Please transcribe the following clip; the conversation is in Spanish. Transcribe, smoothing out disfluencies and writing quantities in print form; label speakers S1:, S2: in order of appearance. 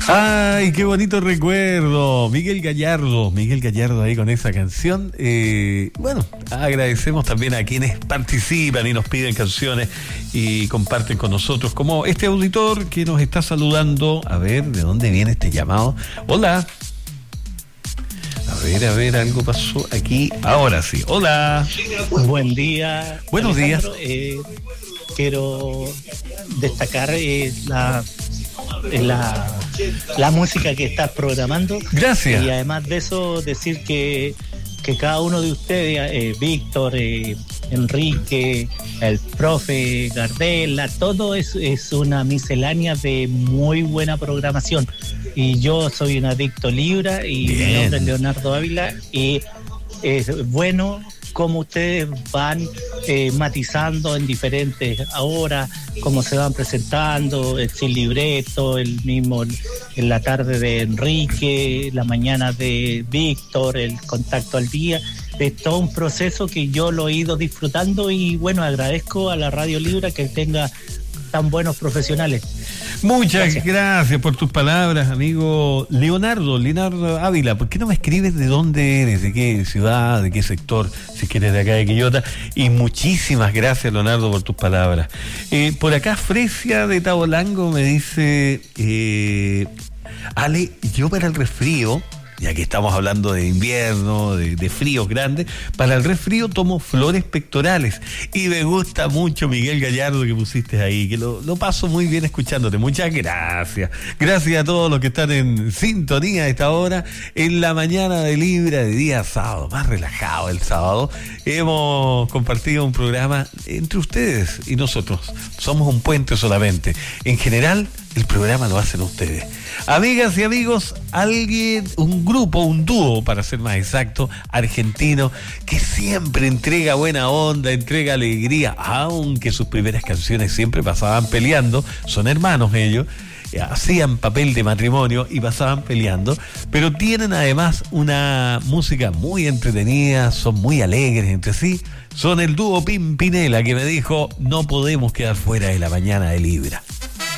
S1: Ay, qué bonito recuerdo. Miguel Gallardo ahí con esa canción. Bueno, agradecemos también a quienes participan y nos piden canciones y comparten con nosotros, como este auditor que nos está saludando. A ver, ¿de dónde viene este llamado? Hola. A ver, algo pasó aquí. Ahora sí. Hola.
S2: Buen día.
S1: Buenos días.
S2: Quiero destacar la música que estás programando.
S1: Gracias.
S2: Y además de eso, decir que cada uno de ustedes, Víctor, Enrique, el profe Gardela, todo es una miscelánea de muy buena programación. Y yo soy un adicto Libra y mi nombre es Leonardo Ávila, y es bueno cómo ustedes van matizando en diferentes horas, cómo se van presentando, el sin libreto, el mismo en la tarde de Enrique, la mañana de Víctor, el contacto al día. Es todo un proceso que yo lo he ido disfrutando y bueno, agradezco a la Radio Libra que tenga tan buenos profesionales.
S1: Muchas gracias por tus palabras, amigo Leonardo Ávila. ¿Por qué no me escribes de dónde eres, de qué ciudad, de qué sector, si quieres de acá de Quillota? Y muchísimas gracias, Leonardo, por tus palabras. Por acá Fresia de Tabolango me dice, Ale, yo para el resfrío, ya que estamos hablando de invierno, de fríos grandes, para el resfrío tomo flores pectorales. Y me gusta mucho, Miguel Gallardo, que pusiste ahí, que lo paso muy bien escuchándote. Muchas gracias. Gracias a todos los que están en sintonía a esta hora, en la mañana de Libra, de día sábado, más relajado el sábado. Hemos compartido un programa entre ustedes y nosotros. Somos un puente solamente. En general, el programa lo hacen ustedes. Amigas y amigos, un grupo, un dúo, para ser más exacto, argentino, que siempre entrega buena onda, entrega alegría, aunque sus primeras canciones siempre pasaban peleando. Son hermanos ellos, hacían papel de matrimonio y pasaban peleando, pero tienen además una música muy entretenida, son muy alegres entre sí. Son el dúo Pimpinela, que me dijo, no podemos quedar fuera de la mañana de Libra.